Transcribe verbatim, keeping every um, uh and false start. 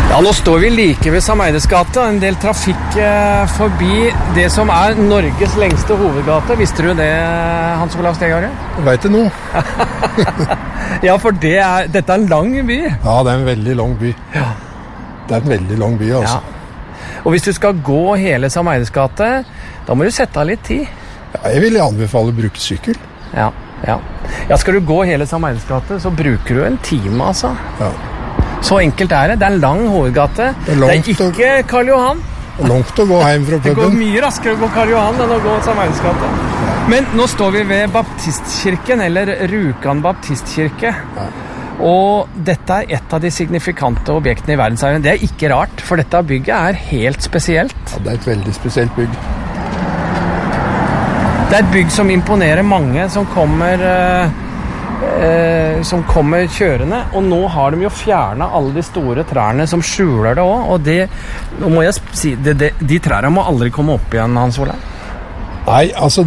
Ja, nå står vi like ved Sameides gate, en del trafikk eh, forbi det som er Norges lengste hovedgate. Visste du det, Hans Olav Stegare? Jeg vet det nå. Ja, for det er, dette er en lang by. Ja, det er en veldig lang by. Ja. Det er en veldig lang by, altså. Ja. Og hvis du skal gå hele Sameides gate, da må du sette av litt tid. Ja, jeg vil anbefale å bruke sykkel. Ja, ja. Ja, skal du gå hele Sameides gate, så bruker du en time, altså. Ja. Så enkelt er det. Det er en lang hovedgate. Det er, det er ikke Karl Johan. Det er langt å gå hjem fra Det går puben. mye raskere å gå Karl Johan enn å gå Sameides gate. Men nå står vi ved Baptistkirken, eller Rjukan Baptistkirke. Ja. Og dette er et av de signifikante objektene i verdensarven. Det er ikke rart, for dette bygget er helt spesielt. Ja, det er et veldig spesielt bygg. Det er et bygg som imponerer mange som kommer, eh, eh, som kommer kjørende. Og nå har de jo fjernet alle de store trærne som skjuler det også. Og det, nå må jeg si, det, det, de trærne må aldri komme opp igjen, Hans Olav. Nei, altså